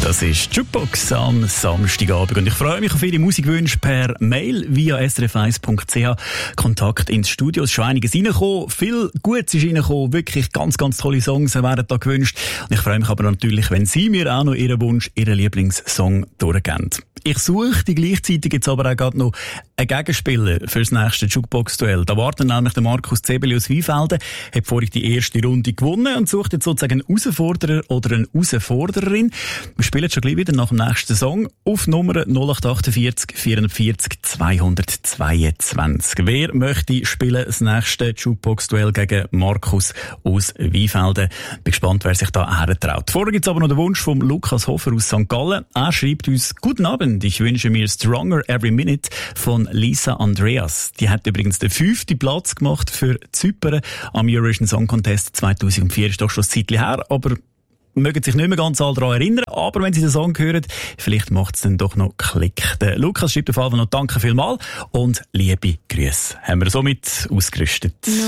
Das ist Jukebox am Samstagabend und ich freue mich auf Ihre Musikwünsche per Mail via srf1.ch. Kontakt ins Studio. Es ist schon einiges reingekommen. Viel Gutes ist reingekommen. Wirklich ganz, ganz tolle Songs werden da gewünscht. Und ich freue mich aber natürlich, wenn Sie mir auch noch Ihren Wunsch, Ihren Lieblingssong durchgeben. Ich suche die gleichzeitig jetzt aber auch gerade noch einen Gegenspieler fürs nächste Jukebox-Duell. Da wartet nämlich der Markus Zebeli aus Weinfelden, hat vorhin die erste Runde gewonnen und sucht jetzt sozusagen einen Herausforderer oder eine Herausfordererin. Wir spielen schon gleich wieder nach dem nächsten Song auf Nummer 0848 440 222. Wer möchte spielen das nächste Jukebox-Duell gegen Markus aus Weinfelden? Bin gespannt, wer sich da hertraut. Vorher gibt es aber noch den Wunsch von Lukas Hofer aus St. Gallen. Er schreibt uns: Guten Abend, ich wünsche mir Stronger Every Minute von Lisa Andreas. Die hat übrigens den 5. Platz gemacht für Zypern am Eurovision Song Contest 2004. Ist doch schon ein Zeitchen her, aber mögen sich nicht mehr ganz alle daran erinnern. Aber wenn Sie den Song hören, vielleicht macht es dann doch noch Klick. Der Lukas schreibt auf jeden Fall noch Danke vielmals und liebe Grüße. Haben wir somit ausgerüstet.